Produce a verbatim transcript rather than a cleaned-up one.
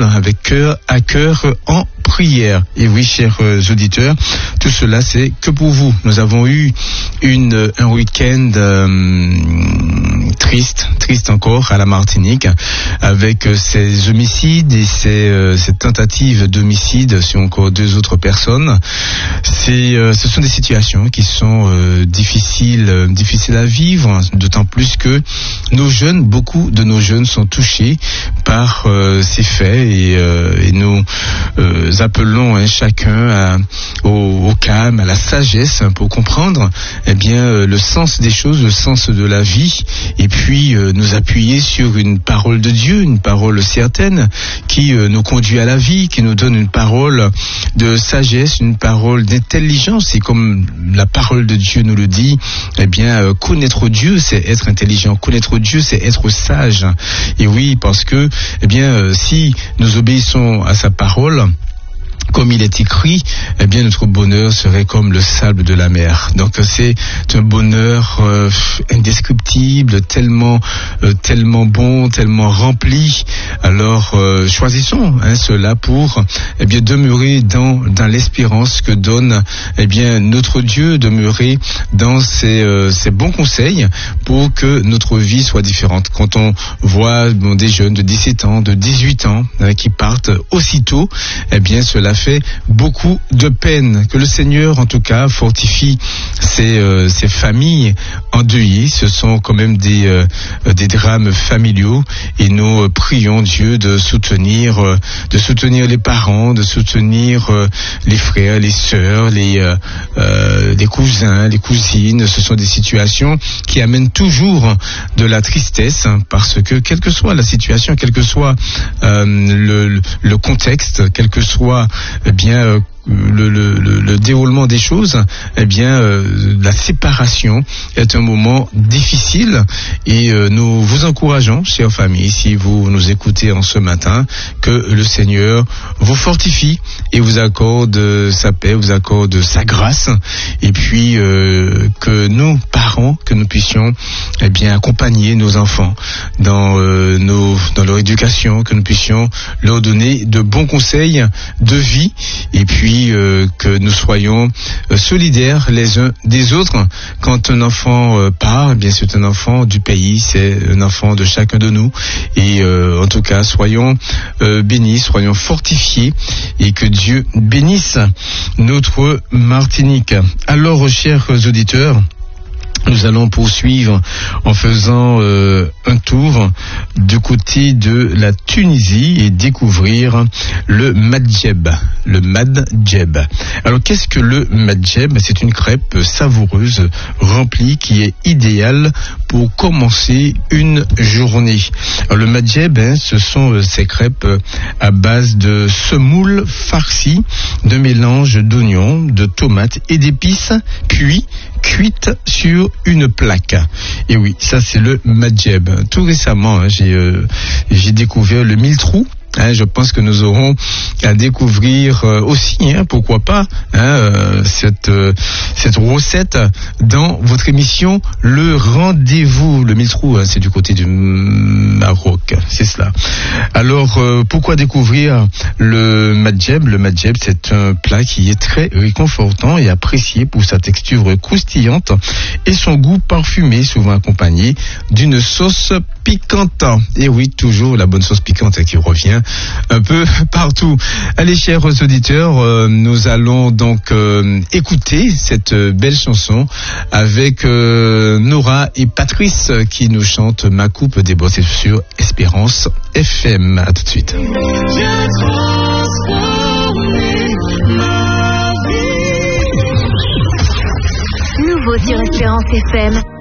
avec cœur à cœur en prière. Et oui, chers auditeurs, tout cela c'est que pour vous. Nous avons eu une, un week-end euh, triste, triste encore à la Martinique, avec ces homicides et ces, euh, ces tentatives d'homicide sur encore deux autres personnes. C'est, euh, ce sont des situations qui sont euh, difficiles, euh, difficiles à vivre, d'autant plus que nos jeunes, beaucoup de nos jeunes sont touchés par euh, ces faits et, euh, et nous euh, appelons hein, chacun à, au, au calme, à la sagesse pour comprendre eh bien euh, le sens des choses, le sens de la vie, et puis euh, nous appuyer sur une parole de Dieu, une parole certaine qui euh, nous conduit à la vie, qui nous donne une parole de sagesse, une parole d'intelligence. Et comme la parole de Dieu nous le dit, eh bien euh, connaître Dieu, c'est être intelligent. Connaître Dieu, c'est être sage. Et oui, parce que eh bien euh, si nous obéissons à sa parole, comme il est écrit, eh bien notre bonheur serait comme le sable de la mer. Donc c'est un bonheur euh, indescriptible, tellement euh, tellement bon, tellement rempli. Alors euh, choisissons hein, cela pour eh bien demeurer dans dans l'espérance que donne eh bien notre Dieu, demeurer dans ses euh, ses bons conseils pour que notre vie soit différente. Quand on voit bon, des jeunes de dix-sept ans, de dix-huit ans hein, qui partent aussitôt, eh bien cela fait beaucoup de peine. Que le Seigneur, en tout cas, fortifie ces, euh, ces familles endeuillées. Ce sont quand même des, euh, des drames familiaux et nous euh, prions Dieu de soutenir, euh, de soutenir les parents, de soutenir euh, les frères, les sœurs, les, euh, euh, les cousins, les cousines. Ce sont des situations qui amènent toujours de la tristesse hein, parce que quelle que soit la situation, quel que soit euh, le, le contexte, quel que soit eh bien euh, Le, le, le, le déroulement des choses, eh bien, euh, la séparation est un moment difficile et euh, nous vous encourageons, chères familles, si vous nous écoutez en ce matin, que le Seigneur vous fortifie et vous accorde sa paix, vous accorde sa grâce, et puis euh, que nous, parents, que nous puissions eh bien accompagner nos enfants dans euh, nos dans leur éducation, que nous puissions leur donner de bons conseils de vie, et puis Euh, que nous soyons euh, solidaires les uns des autres. Quand un enfant euh, part, eh bien c'est un enfant du pays, c'est un enfant de chacun de nous. Et euh, en tout cas, soyons euh, bénis, soyons fortifiés, et que Dieu bénisse notre Martinique. Alors, chers auditeurs, nous allons poursuivre en faisant euh, un tour du côté de la Tunisie et découvrir le madjeb. Le madjeb. Alors qu'est-ce que le madjeb? C'est une crêpe savoureuse remplie qui est idéale pour commencer une journée. Alors, le madjeb, hein, ce sont ces crêpes à base de semoule farcie, de mélange d'oignons, de tomates et d'épices, puis cuite sur une plaque. Et oui, ça c'est le madjeb. Tout récemment, hein, j'ai, euh, j'ai découvert le mille-trou. Hein, je pense que nous aurons à découvrir euh, aussi, hein, pourquoi pas, hein, euh, cette euh, cette recette dans votre émission Le Rendez-vous. Le mille-trou, hein, c'est du côté du Maroc, c'est cela. Alors, euh, pourquoi découvrir le madjeb? Le madjeb, c'est un plat qui est très réconfortant et apprécié pour sa texture croustillante et son goût parfumé, souvent accompagné d'une sauce piquante. Et oui, toujours la bonne sauce piquante qui revient un peu partout. Allez, chers auditeurs, euh, nous allons donc euh, écouter cette belle chanson avec euh, Nora et Patrice qui nous chantent Ma coupe déborde sur Espérance F M. À tout de suite. Nouveau sur Espérance F M.